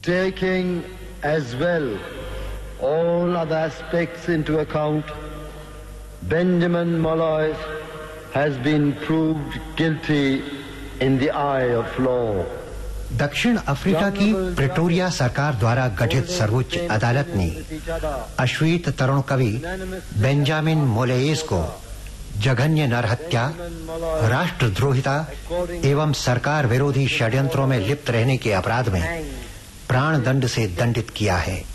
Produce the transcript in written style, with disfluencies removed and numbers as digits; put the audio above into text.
Taking as well all other aspects into account, Benjamin Molloy has been proved guilty in the eye of law. दक्षिण Africa की Pretoria सरकार द्वारा गठित सर्वोच्च अदालत ने अश्वेत तरुण कवि बेंजामिन मोलेस को जघन्य नरहत्या, राष्ट्रद्रोहिता एवं सरकार विरोधी षड्यंत्रों में लिप्त रहने के अपराध में प्राण दंड से दंडित किया है।